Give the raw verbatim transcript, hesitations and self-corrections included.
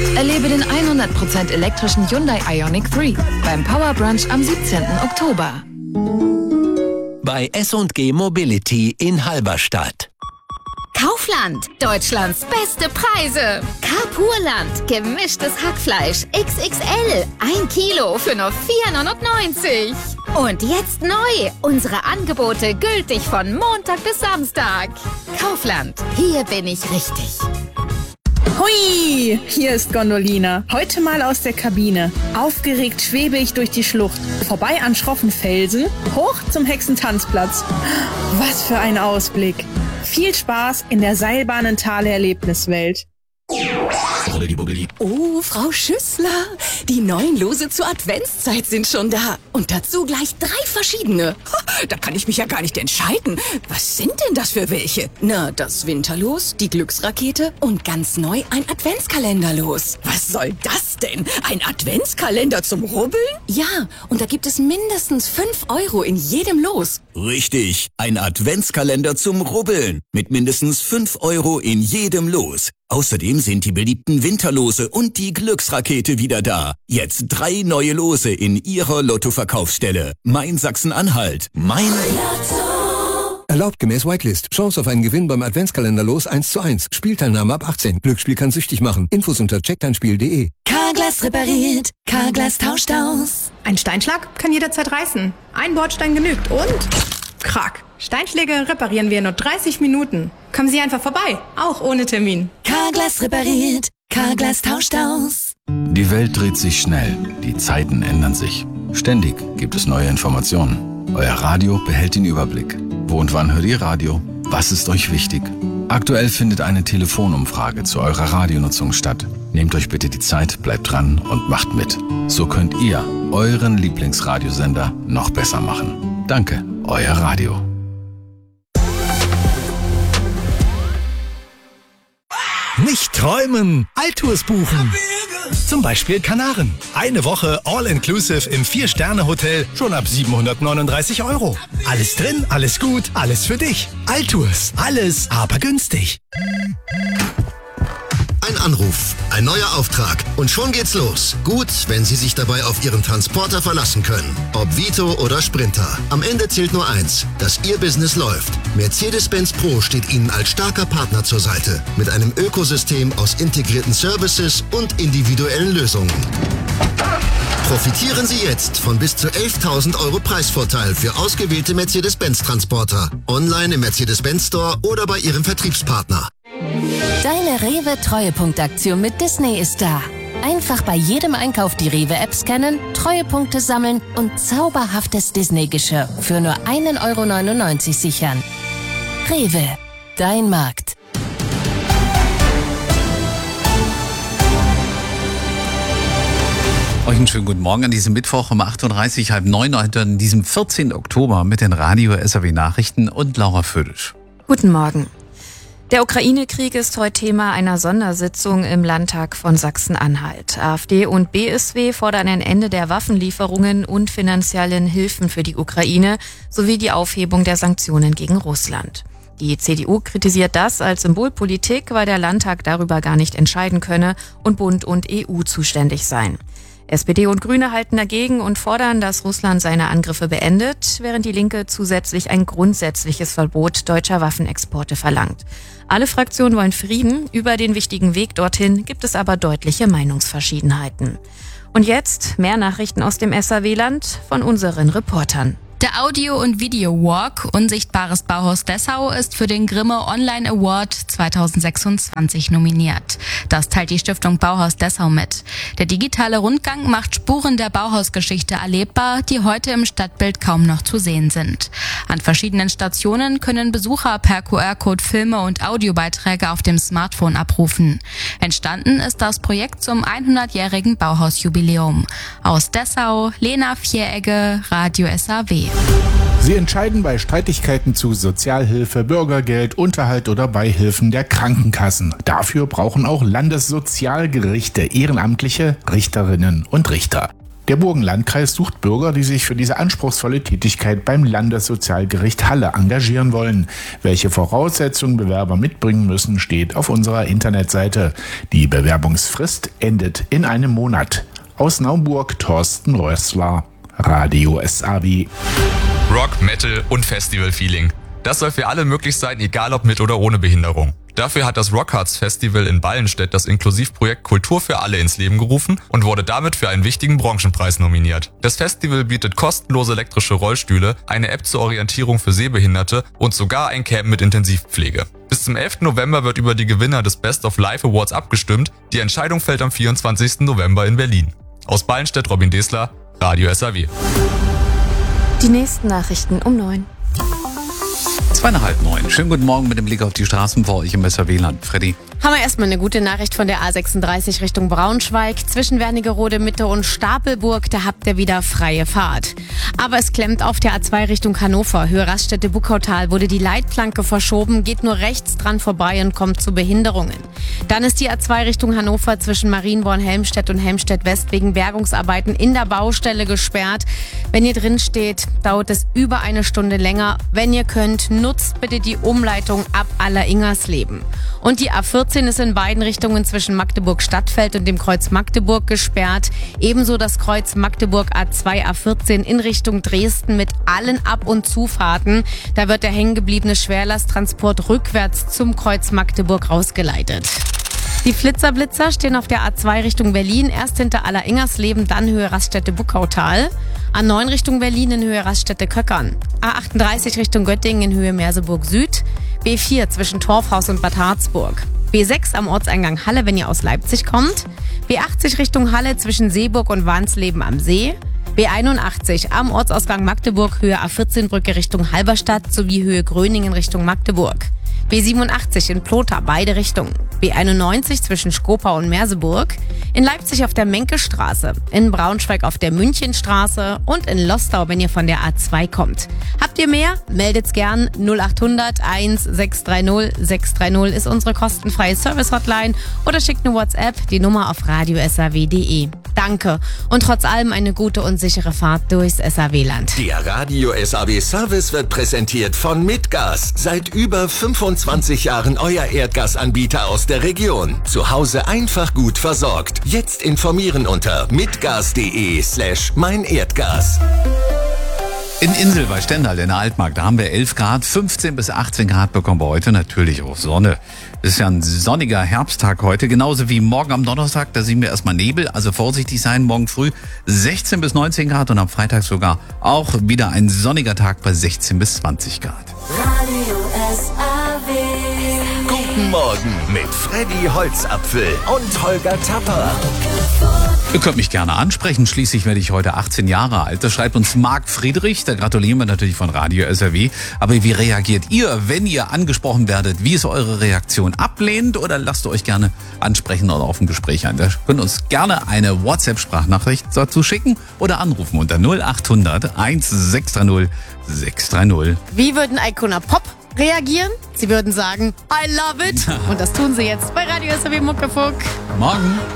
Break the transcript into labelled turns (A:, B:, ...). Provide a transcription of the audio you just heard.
A: Erlebe den hundert Prozent elektrischen Hyundai Ioniq drei beim Power Brunch am siebzehnten Oktober.
B: Bei S und G Mobility in Halberstadt.
C: Kaufland, Deutschlands beste Preise. Carpurland, gemischtes Hackfleisch X X L, ein Kilo für nur vier neunundneunzig. Und jetzt neu, unsere Angebote gültig von Montag bis Samstag. Kaufland, hier bin ich richtig.
D: Hui, hier ist Gondolina. Heute mal aus der Kabine. Aufgeregt schwebe ich durch die Schlucht. Vorbei an schroffen Felsen, hoch zum Hexentanzplatz. Was für ein Ausblick. Viel Spaß in der Seilbahnentale-Erlebniswelt.
E: Oh, Frau Schüssler, die neuen Lose zur Adventszeit sind schon da. Und dazu gleich drei verschiedene. Da kann ich mich ja gar nicht entscheiden. Was sind denn das für welche? Na, das Winterlos, die Glücksrakete und ganz neu ein Adventskalenderlos. Was soll das denn? Ein Adventskalender zum Rubbeln? Ja, und da gibt es mindestens fünf Euro in jedem Los.
F: Richtig, ein Adventskalender zum Rubbeln mit mindestens fünf Euro in jedem Los. Außerdem sind die beliebten Winterlose und die Glücksrakete wieder da. Jetzt drei neue Lose in Ihrer Lottoverkaufsstelle. Mein Sachsen-Anhalt. Mein Lotto.
G: Erlaubt gemäß Whitelist. Chance auf einen Gewinn beim Adventskalender los eins zu eins. Spielteilnahme ab achtzehn. Glücksspiel kann süchtig machen. Infos unter check dein spiel punkt de.
E: Carglass repariert. Carglass tauscht aus.
H: Ein Steinschlag kann jederzeit reißen. Ein Bordstein genügt und... Krack. Steinschläge reparieren wir in nur dreißig Minuten. Kommen Sie einfach vorbei, auch ohne Termin.
E: Carglass repariert. Carglass tauscht aus.
I: Die Welt dreht sich schnell. Die Zeiten ändern sich. Ständig gibt es neue Informationen. Euer Radio behält den Überblick. Wo und wann hört ihr Radio? Was ist euch wichtig? Aktuell findet eine Telefonumfrage zu eurer Radionutzung statt. Nehmt euch bitte die Zeit, bleibt dran und macht mit. So könnt ihr euren Lieblingsradiosender noch besser machen. Danke, euer Radio.
J: Nicht träumen, Altours buchen. Zum Beispiel Kanaren. Eine Woche All-Inclusive im Vier-Sterne-Hotel schon ab siebenhundertneununddreißig Euro. Alles drin, alles gut, alles für dich. Altours, alles aber günstig.
K: Ein Anruf, ein neuer Auftrag und schon geht's los. Gut, wenn Sie sich dabei auf Ihren Transporter verlassen können. Ob Vito oder Sprinter. Am Ende zählt nur eins, dass Ihr Business läuft. Mercedes-Benz Pro steht Ihnen als starker Partner zur Seite. Mit einem Ökosystem aus integrierten Services und individuellen Lösungen. Profitieren Sie jetzt von bis zu elftausend Euro Preisvorteil für ausgewählte Mercedes-Benz-Transporter. Online im Mercedes-Benz Store oder bei Ihrem Vertriebspartner.
C: Deine Rewe-Treuepunktaktion mit Disney ist da. Einfach bei jedem Einkauf die Rewe-App scannen, Treuepunkte sammeln und zauberhaftes Disney-Geschirr für nur ein Euro neunundneunzig sichern. Rewe, dein Markt.
L: Euch einen schönen guten Morgen an diesem Mittwoch um acht Uhr dreißig, halb neun, heute an diesem vierzehnten Oktober mit den Radio-S R W-Nachrichten und Laura Födisch.
M: Guten Morgen. Der Ukraine-Krieg ist heute Thema einer Sondersitzung im Landtag von Sachsen-Anhalt. AfD und B S W fordern ein Ende der Waffenlieferungen und finanziellen Hilfen für die Ukraine sowie die Aufhebung der Sanktionen gegen Russland. Die C D U kritisiert das als Symbolpolitik, weil der Landtag darüber gar nicht entscheiden könne und Bund und E U zuständig seien. S P D und Grüne halten dagegen und fordern, dass Russland seine Angriffe beendet, während die Linke zusätzlich ein grundsätzliches Verbot deutscher Waffenexporte verlangt. Alle Fraktionen wollen Frieden, über den wichtigen Weg dorthin gibt es aber deutliche Meinungsverschiedenheiten. Und jetzt mehr Nachrichten aus dem S R W-Land von unseren Reportern.
N: Der Audio- und Video-Walk Unsichtbares Bauhaus Dessau ist für den Grimme Online Award zweitausendsechsundzwanzig nominiert. Das teilt die Stiftung Bauhaus Dessau mit. Der digitale Rundgang macht Spuren der Bauhausgeschichte erlebbar, die heute im Stadtbild kaum noch zu sehen sind. An verschiedenen Stationen können Besucher per Q R-Code Filme und Audiobeiträge auf dem Smartphone abrufen. Entstanden ist das Projekt zum hundertjährigen Bauhausjubiläum. Aus Dessau, Lena Vieregge, Radio S R W.
O: Sie entscheiden bei Streitigkeiten zu Sozialhilfe, Bürgergeld, Unterhalt oder Beihilfen der Krankenkassen. Dafür brauchen auch Landessozialgerichte ehrenamtliche Richterinnen und Richter. Der Burgenlandkreis sucht Bürger, die sich für diese anspruchsvolle Tätigkeit beim Landessozialgericht Halle engagieren wollen. Welche Voraussetzungen Bewerber mitbringen müssen, steht auf unserer Internetseite. Die Bewerbungsfrist endet in einem Monat. Aus Naumburg Thorsten Rössler, Radio S A W.
P: Rock, Metal und Festival-Feeling. Das soll für alle möglich sein, egal ob mit oder ohne Behinderung. Dafür hat das Rockharz Festival in Ballenstedt das Inklusivprojekt Kultur für alle ins Leben gerufen und wurde damit für einen wichtigen Branchenpreis nominiert. Das Festival bietet kostenlose elektrische Rollstühle, eine App zur Orientierung für Sehbehinderte und sogar ein Camp mit Intensivpflege. Bis zum elften November wird über die Gewinner des Best of Life Awards abgestimmt. Die Entscheidung fällt am vierundzwanzigsten November in Berlin. Aus Ballenstedt Robin Desler, Radio S A W.
M: Die nächsten Nachrichten um neun.
L: Zweieinhalb neun. Schönen guten Morgen mit dem Blick auf die Straßen vor euch im S A W-Land. Freddy.
Q: Haben wir erstmal eine gute Nachricht von der A sechsunddreißig Richtung Braunschweig. Zwischen Wernigerode Mitte und Stapelburg, da habt ihr wieder freie Fahrt. Aber es klemmt auf der A zwei Richtung Hannover. Höhe Raststätte Buckautal wurde die Leitplanke verschoben, geht nur rechts dran vorbei und kommt zu Behinderungen. Dann ist die A zwei Richtung Hannover zwischen Marienborn-Helmstedt und Helmstedt-West wegen Bergungsarbeiten in der Baustelle gesperrt. Wenn ihr drin steht, dauert es über eine Stunde länger. Wenn ihr könnt, nutzt bitte die Umleitung ab Aller-Ingersleben. Und die A vierzehn ist in beiden Richtungen zwischen Magdeburg-Stadtfeld und dem Kreuz Magdeburg gesperrt. Ebenso das Kreuz Magdeburg A zwei A vierzehn in Richtung Dresden mit allen Ab- und Zufahrten. Da wird der hängengebliebene Schwerlasttransport rückwärts zum Kreuz Magdeburg rausgeleitet. Die Flitzerblitzer stehen auf der A zwei Richtung Berlin, erst hinter Aller-Ingersleben, dann Höhe Raststätte Buckautal. A neun Richtung Berlin in Höhe Raststätte Köckern. A achtunddreißig Richtung Göttingen in Höhe Merseburg Süd. B vier zwischen Torfhaus und Bad Harzburg. B sechs am Ortseingang Halle, wenn ihr aus Leipzig kommt. B achtzig Richtung Halle zwischen Seeburg und Wansleben am See. B einundachtzig am Ortsausgang Magdeburg, Höhe A vierzehn Brücke Richtung Halberstadt sowie Höhe Gröningen Richtung Magdeburg. B siebenundachtzig in Plotha, beide Richtungen. B einundneunzig zwischen Skopau und Merseburg. In Leipzig auf der Menkestraße. In Braunschweig auf der Münchenstraße. Und in Lostau, wenn ihr von der A zwei kommt. Habt ihr mehr? Meldet's gern. null achthundert eins sechs drei null sechs drei null ist unsere kostenfreie Service-Hotline. Oder schickt eine WhatsApp, die Nummer auf radio s a w punkt d e. Danke. Und trotz allem eine gute und sichere Fahrt durchs S A W-Land.
B: Der Radio S A W-Service wird präsentiert von Mitgas. Seit über fünfundzwanzig Jahren euer Erdgasanbieter aus der Region. Zu Hause einfach gut versorgt. Jetzt informieren unter mitgas.de slash mein Erdgas.
L: In Insel bei Stendal in der Altmark, da haben wir elf Grad, fünfzehn bis achtzehn Grad bekommen wir heute, natürlich auch Sonne. Es ist ja ein sonniger Herbsttag heute, genauso wie morgen am Donnerstag, da sehen wir erstmal Nebel, also vorsichtig sein, morgen früh sechzehn bis neunzehn Grad und am Freitag sogar auch wieder ein sonniger Tag bei sechzehn bis zwanzig Grad.
B: Radio S A W. Guten Morgen mit Freddy Holzapfel und Holger Tapper.
L: Ihr könnt mich gerne ansprechen, schließlich werde ich heute achtzehn Jahre alt. Das schreibt uns Marc Friedrich, da gratulieren wir natürlich von Radio S A W. Aber wie reagiert ihr, wenn ihr angesprochen werdet? Wie ist eure Reaktion? Ablehnt oder lasst ihr euch gerne ansprechen oder auf ein Gespräch ein? Da könnt ihr uns gerne eine WhatsApp-Sprachnachricht dazu schicken oder anrufen unter null achthundert eins sechs drei null sechs drei null.
Q: Wie würden Icona Pop reagieren? Sie würden sagen, I love it. Und das tun sie jetzt bei Radio S A W Muckefuck.
L: Morgen.